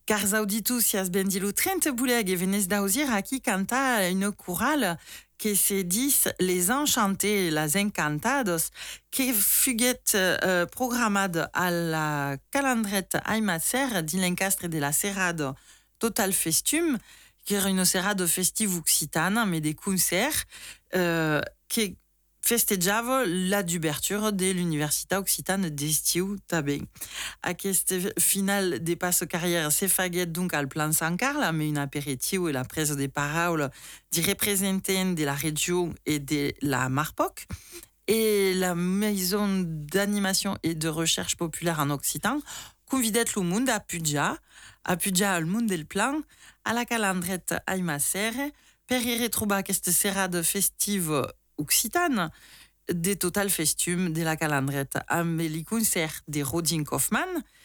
Cars auditus sias bendilu 30 bouleg et venez d'ausir à qui canta une chorale que se dit Les Enchantés, las Encantados, que fuguet programmada à la calendrette Aimacer di l'encastre de la Serrado Total Festum, qui est une serrade festive occitane, mais des concerts qui festeggiava la d'ouverture de l'Université Occitane d'Estiu també. Aquest final de passe carrière se faguet donc al plan San Carla, mais une apéritiu et la prise de parole des représentants de la région et de la Marpoc. Et la maison d'animation et de recherche populaire en occitan convidait le monde à Puja al monde del plan, à la calendrette Aimacer, per y retrouver aquesta serrade festive occitane des Total Festum de la calendrette amb les concerts de Rodin Kaufmann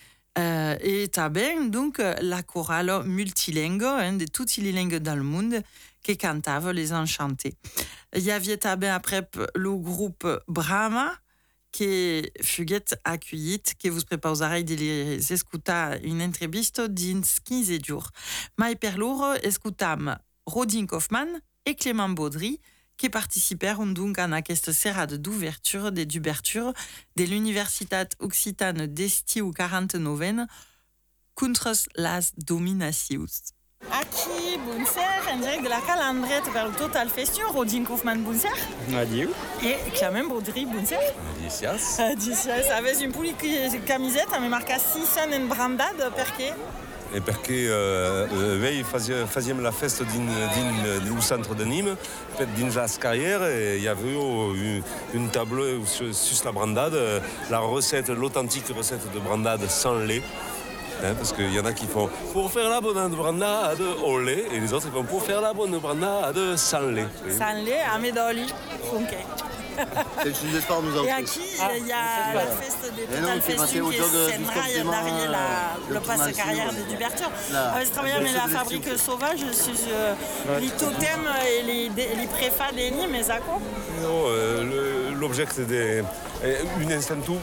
et també donc la chorale multilingue de toutes les langues dans le monde qui cantava Les Enchantés. Il y avait també après le groupe Brahma qui fuguet accueillit, que vous préparerez de les écouter une entrevista dins 15 jours. Mais per loro escutam Rodin Kaufmann et Clément Baudry qui participèrent donc à cette serrade d'ouverture de l'Universitat Occitane d'Estiu 49 contre las dominacions. Aquí, bonsoir, en direct de la calendrette vers le Total Festum, Rodin Kaufmann, bonsoir. Adieu. Et Clément Baudry, bonsoir. Adicias. Adicias. Avez une camiseta, mais marca 6 ans en brandade, perché? E perché noi facciamo la festa del centre de Nîmes, dins la carrière, et il y avait une tableau sur la brandade, l'authentique recette de brandade sans lait. Parce qu'il y en a qui font pour faire la bonne brandade au lait, et les autres ils font pour faire la bonne brandade sans lait. Sans lait, à Medoli. Ok. C'est une espoir nous en. Et aquí, il y a la feste de Total Festum qui est derrière le passe carrière de d'ouverture. Je travaille dans la fabrique sauvage, je suis les totems et les préfats des nids, mais à quoi? Non, l'objet de une instant tout.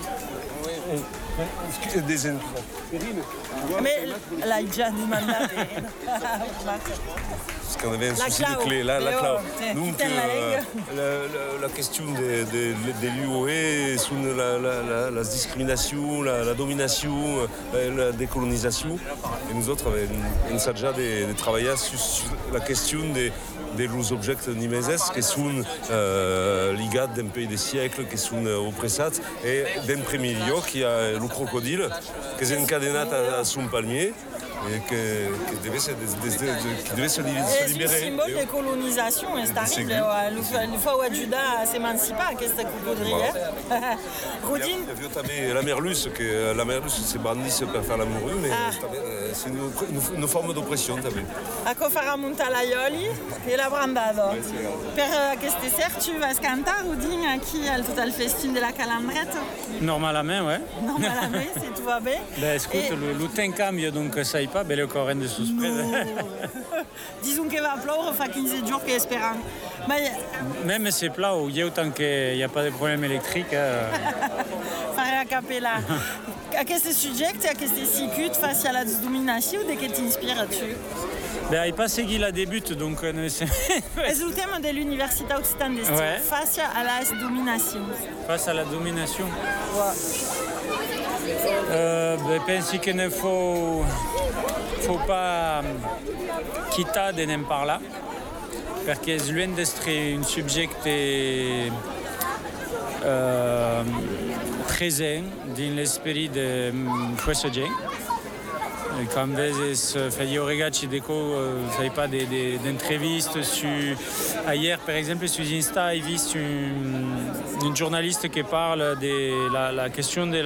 Mais là, il y a des mandats. Parce qu'on avait un souci de clé, la clé. Donc, la question de l'UOE sur la discrimination, la domination, la décolonisation. Et nous autres, on a déjà travaillé sur la question des objets nimeses qui sont ligés d'un pays des siècles, qui sont oppressés, et d'un premier lieu qui a le crocodile, qui est encadené à son palmier. Et qui devait se libérer. C'est le symbole de colonisation, c'est terrible. Une fois où Judas s'émancipe, qu'est-ce que vous voudriez? Rodin? Il y avait la merluce, que la merluce s'est bandisse pour faire la morue, mais c'est une forme d'oppression. A quoi faire monter l'aioli et la brandade. Per queste ser, tu vas cantar, Rodin, qui a le Total Festum de la calendrette? Normalement, ouais. Normalement, c'est tout va bien. Ben, écoute, le temps cambia, donc ça y pas, ben le corps de suspens. Disons qu'il va pleuvoir, fa 15 jours qu'espérant. Mais même c'est plat, il y a autant qu'il n'y a pas de problème électrique. Faire a cappella. A questi sujets, a questi sicut face à la domination, de que t'inspires-tu? Ben, il pas segui la débute, donc c'est le thème de l'Université Occitane d'Estiu, ouais. Face à la domination. Face à la domination. Ben, pensi che ne faut pas quitter de n'en parler, perché è loin d'essere un soggetto présent dans l'esprit de questo genere. Comme il y aurait pas d'entrevistes sur hier par exemple sur Insta j'ai vu une journaliste qui parle de la question de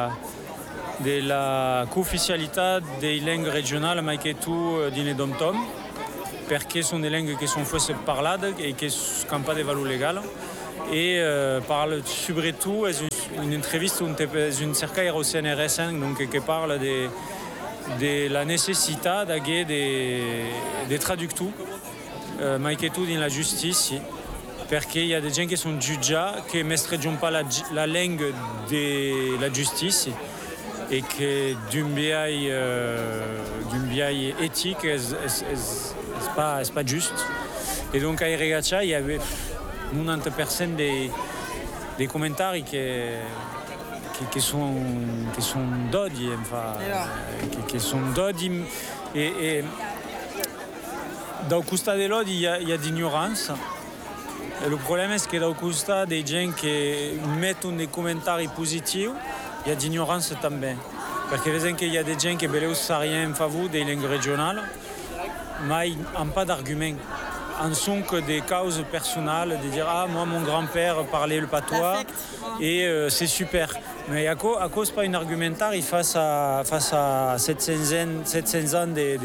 la co-officialité des langues régionales mais que tout dans les dom-tom parce que sont des langues qui sont fausses parlades et qui n'ont pas de valeur légale et parle surtout une entreviste une cercaire au CNRS donc qui parle de la nécessité d'avoir des traducteurs, mais tout dans la justice, parce qu'il y a des gens qui sont jugés, qui ne maîtrisent pas la langue de la justice, et que d'un biais éthique, c'est pas juste. Et donc à Iregacha, il y avait 90% des commentaires qui sont dodi, enfin, qui sont dodi. Et dans Costa de l'Ode, il y a d'ignorance. Et le problème, c'est que dans Costa, des gens qui mettent des commentaires positifs, il y a d'ignorance también. Parce que il y a des gens qui ne savent rien en faveur des langues régionales, mais ils n'ont pas d'arguments. En sont que des causes personnelles, de dire ah moi mon grand-père parlait le patois et c'est super. Mais à cause pas un argumentaire face à 700 ans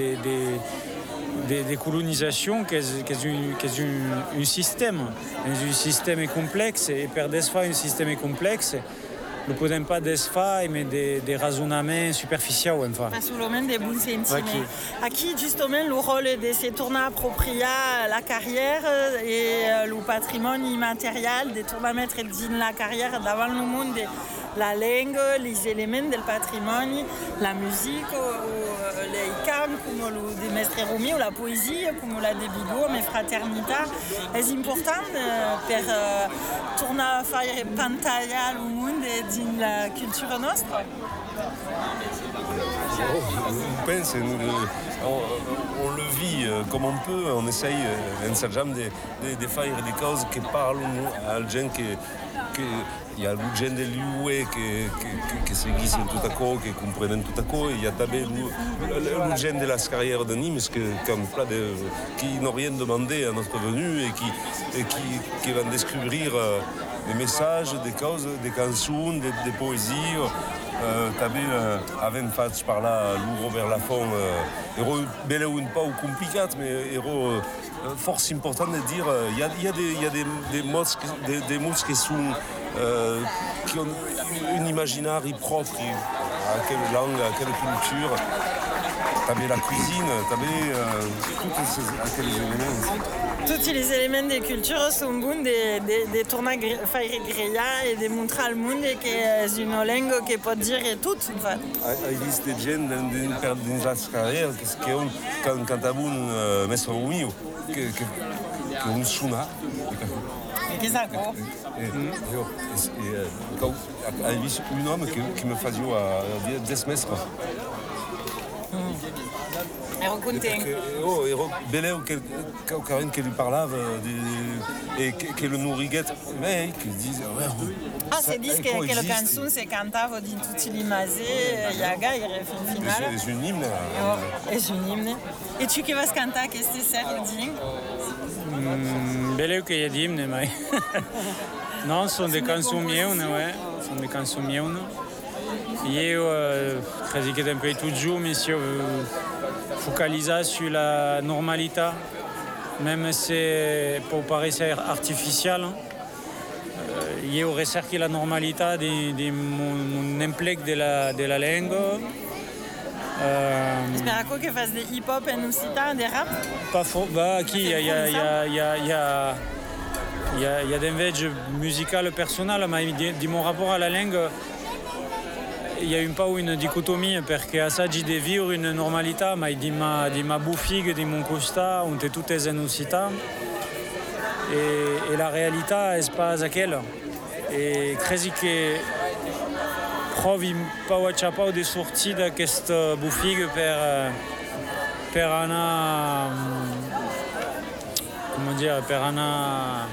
de colonisation qui est un système. Un système est complexe et per desfa un système est complexe. Ne podem pas desfaire mais des raisonnements superficiels. Enfin. Pas seulement des bons sentiments. Aquí, justement, le rôle de se tourner approprié à la carrière et le patrimoine immatériel, de tourner à mettre dans la carrière devant le monde, la langue, les éléments du patrimoine, la musique, les cannes, comme le Mestre Rumi, ou la poésie, comme la de Bigot, mais fraternité. C'est important pour tourner à faire pantalla le monde dans la culture nostra. On le vit comme on peut, on essaye ensaggiamo de faire des causes qui parlent à gens il y a le gens de l'UE qui seguissent tout à coup, qui comprennent tout à coup, il y a le gens de la carrière de Nîmes qui n'ont rien demandé à notre venue et qui vont découvrir des messages, des causes, des chansons, des poésies. També avem fatto parlare Robert Laffont, era beleu un peu complicat, mais era force important de dire il y a des mots qui ont un imaginaire propre à quelle langue, à quelle culture. També la cuisine, tous les éléments. Tous les éléments de culture sont bons de tourner à faire grilla et de montrer au monde que c'est une langue qui peut dire tout. Hai vist des gens dans la carrière qui ont cantato un Mestre Rumi che un suona. Che sa quoi? Hai visto un homme qui me faceva 10 mestres. Ero contento. Ero beleu quelqu'un qui lui parlava et qui le nourriguait, mais qui disait c'est dit que la chanson se cantava dans tutti les mazés, Yaga, il refait le final. C'est un hymne. C'est un hymne. Et tu qui vas canter, qu'est-ce que c'est, Rodin? Beleu qu'il y a d'hymne, mais non, ce sont des chansons miennes, ouais. Ce sont des chansons miennes. Io credo che tempo è tutto mi si focalisa sulla normalità, même se può paraître artificial. Io recerco la normalità di mon implec de la lingua. J'espère que fasse des hip-hop en occitan, des rap. Pas faux. Bah, qui il y a des enveges musicales personnelles, mais di mon rapport à la langue. Il y a pas une dichotomie parce que s'agit de vivre une normalité, mais di ma bouffig, di mon costa, on est toutes en occitan. Et la réalité n'est pas laquelle. Et crezi que provi pas chapao de sortie de cette bouffig per ana comment dire per ana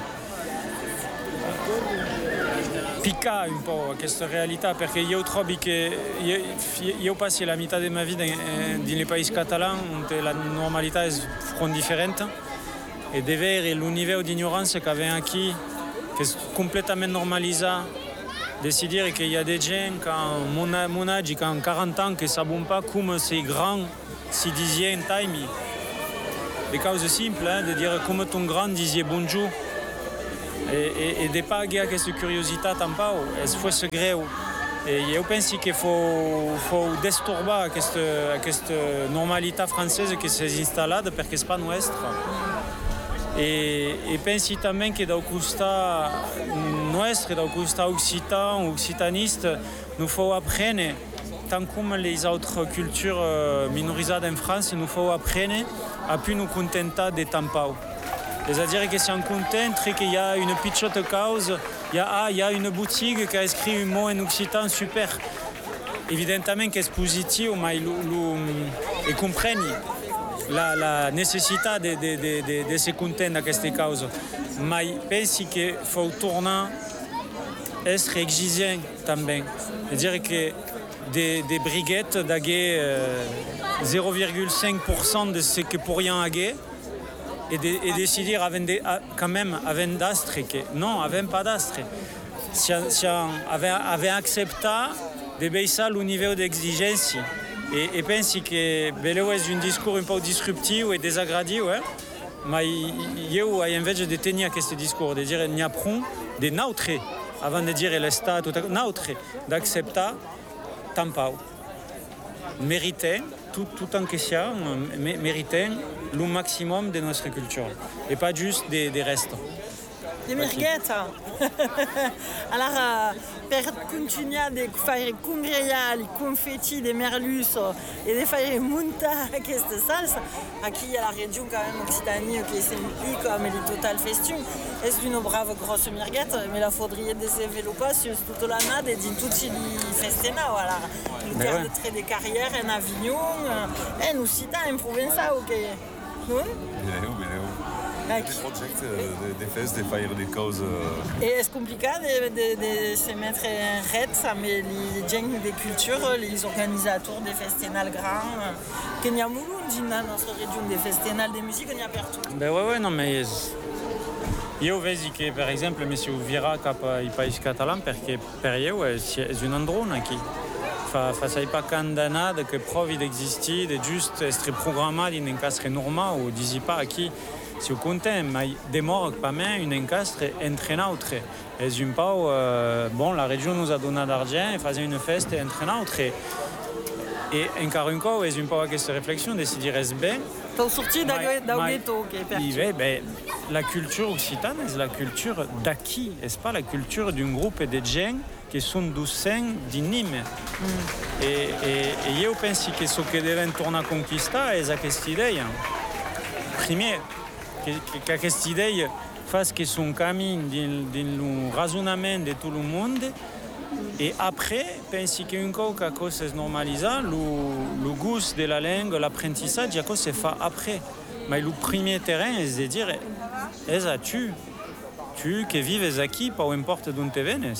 pica un po' questa realtà perché io trovo che io passo la metà della mia vita nei paesi catalani dove la normalità è differente e di avere il livello di ignoranza che abbiamo qui che è completamente normalizzato di dire che il y a des gens qui mon âge qui ont 40 ans qui ne savent pas come ces grands si disaient in time des causes simples di dire come ton grand disait bonjour. E de pas avere questa curiosità tampoco, è forse greu. E io penso che faut disturbare questa normalità francese che si è installata perché è pas nostra. E penso anche che da questa nostra, da questa occitanista, noi faut apprendre tant comme les autres cultures minorisées en France, il nous faut apprendre à plus nous contenter des tampons. C'est-à-dire que si on contente qu'il y a une petite cause, il y a une boutique qui a écrit un mot en occitan super. Évidemment que c'est positif, mais ils comprennent la nécessité de se contenter de cette cause. Mais je pense qu'il faut tourner être exigeant aussi. C'est-à-dire que des briguettes d'aguer 0,5% de ce que pourrions aguer et décider quand même avec d'astre que non, avec pas d'astre. Si on avait accepté de baisser le niveau d'exigence et pense que c'est un discours un peu disruptif et désagréable, ouais. Mais io invece de tenir ce discours, de dire qu'il n'y a pas de neutre, avant de dire l'État, neutre, d'accepter tant pas. Mériter, tout en question, mériter le maximum de notre culture et pas juste des restes. Des merguettes. Alors, per continuer a fare congreia i confetti de merlus et de faire monter cette salsa, aquí il y a la région quand même Occitanie qui s'implique comme les Total Festum. C'est une brave grosse merguette, mais il faudrait développer sur toute l'année dans tous les festina. Voilà. Le terre de trait de carrière en Avignon, en Occitanie, en Provence, ok. Non? Des projets, des fêtes, des fires, des causes. Et est-ce compliqué de se mettre en rête avec les gens des cultures, les organisateurs des festivals grands? Qu'il y a beaucoup dans notre région des festivals de musique, il y a partout. Ben ouais, non, mais io vedi che per esempio mi si vira cap ai paesi catalani perché per io è un androne qui fa pas condamnade che provi d'exister, de juste essere programmati in incastre normal ou disi pas qui si au content, mais démorque pas même une encastre entre autres. Et un peu, bon, la région nous a donné d'argent et faisait une fête entre autres. Et encore une fois, c'est un peu cette réflexion de se dire est-ce bien. Tu es sorti d'un ghetto qui est perdu. La culture occitane, c'est la culture d'acquis, n'est-ce pas la culture d'un groupe de gens qui sont doucins d'inime. Et je pense que ce que devons tourner à conquister, c'est cette idée. Premier, que cette idée fasse que son chemin dans le raisonnement de tout le monde. Et après, je pense qu'une fois que c'est normalisé, le goût de la langue, l'apprentissage, se fait après. Mais le premier terrain, c'est de dire, tu qui vives ici, peu importe d'où tu viennes.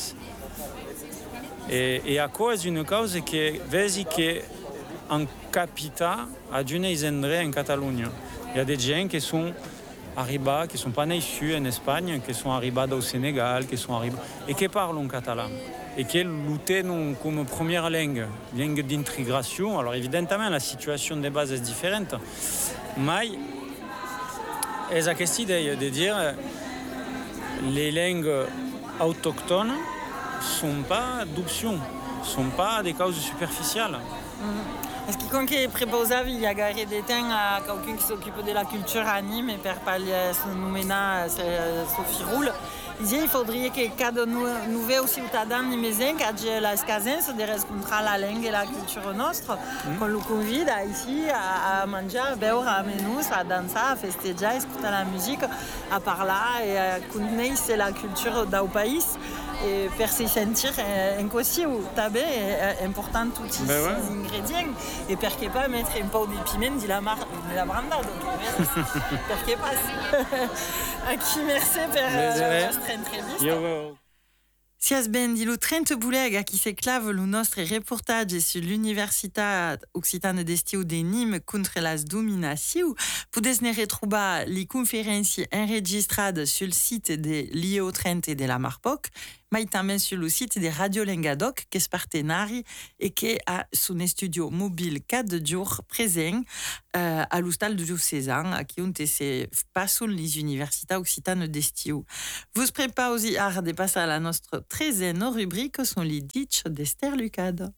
Et à cause d'une cause que, vezi que en capita, à d'une endroits en Catalogne, il y a des gens qui sont arrivés, qui ne sont pas nés ici en Espagne, qui sont arrivés au Sénégal, et qui parlent catalan. Et qui luttent comme première langue d'intégration. Alors évidemment, la situation de base est différente. Mais il y a cette idée de dire que les langues autochtones ne sont pas d'option, ne sont pas des causes superficielles. Est-ce que préposava il y a garé des temps à quelqu'un qui s'occupe de la culture à Nîmes et per parler son nommena Sophie Roule? Il disait qu'il faudrait que cada nouvel aussi utadam nimezen que la escasens de rencontrer la langue et la culture nostre, qu'on le convide ici à manger, à beure, à menus, à danser, à festejar, à écouter la musique, à parler et à connaître la culture d'un pays. Et pour se sentir aussi est important tous ces ingrédients et pourquoi pas mettre un peu de piment de la branda donc pourquoi pas à qui merci pour notre entrevista. Sias ben di lo 30 buleg a qui s'éclave le nostre reportage sur l'Universitat Occitane d'Estiu de Nîmes contre las dominació. Podes ne retroubar les conférences enregistrades sur le site de l'IO 30 et de la Marpoc, mais també sur le site de Radio Lengadoc, qui est partenari et qui a son studio mobile 4 jours présent à l'hostal de Diocésain, à qui on se passe les universités occitanes d'Estiu. Vous préparez aussi à de passer à la notre 13e rubrique sont les ditch d'Esther Lucade.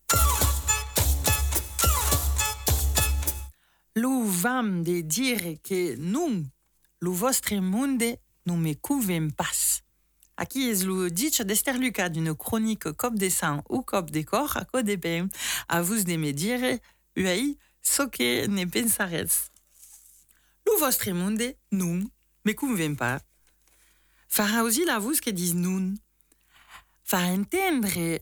Lo vam de dire que nous, le vostre monde, nous me couvem pas. Aqui es lo dice d'Esther Luca d'une chronique Cop des Sangs ou Cop des Corps a Codepem. A vous de me dire, uai, so que ne pensares. Lo vostre monde, non, me convém pas. Farà aussi la vos que dis non. Fa entendre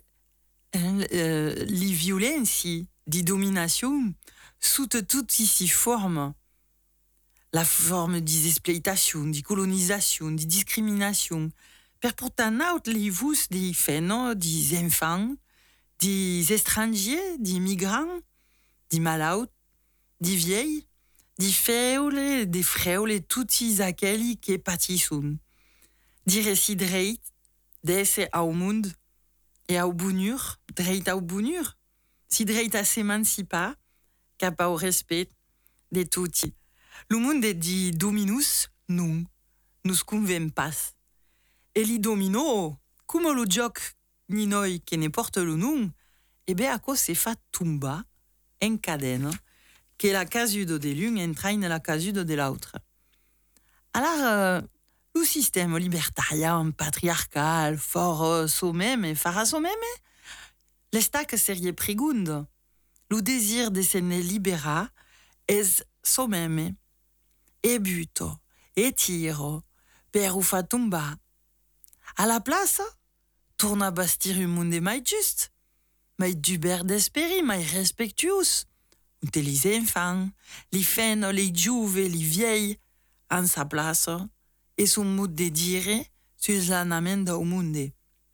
li violenci di domination sous toutes ici formes. La forme d'exploitation, de colonisation, de discrimination. Per portar out li vos di feno, des enfants, des étrangers, des migrants, des malauds, des vieilles, des feule, des freule, tutti aquelli que patissun. Dire si dreit, desse au mund, e au bunur, dreit au bunur, si dreit a s'emancipar, cap au respect de tutti. Lo monde di dominus, non, nous convém pas. E li domino, come lo gioc ni noi che ne porta lo nom, e be aco se fa tumba, en cadena, que la casudo de l'un entraîne la casudo de l'autre. Alors, le système libertarien, patriarcal, fort sommet, et farà sommet, l'estac serie pregundo. Le désir de se ne libera es sommet, e buto, e tiro, per u fa tumba. À la place, tourne à bastir un monde mai juste, mai duber d'espéri, mai respectueux. Ont les enfants, les fennes, les juves, les vieilles, en sa place, et son mood de dire sur l'anament au monde.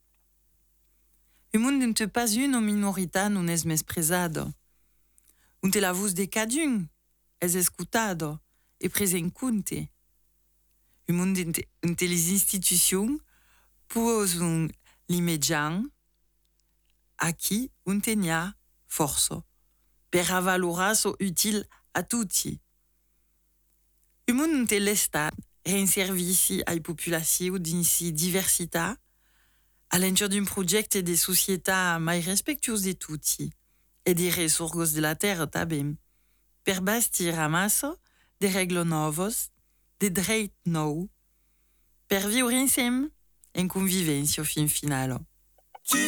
Le monde n'est pas une minorité non es mesprezado. On te la voz de cadun, es escutado, et pres en compte. Le monde entre les institutions posent l'immédiat à qui on tenia force. Per avalorar so utile a tutti. Le monde de l'Estat est un service à la population d'une diversité, à l'intérieur d'un projet de société mai respectueuse de tutti et des ressources de la terre tabem, per bastir a massa de règles novas, de drets nou, per vivre ensemble en convivência fin final.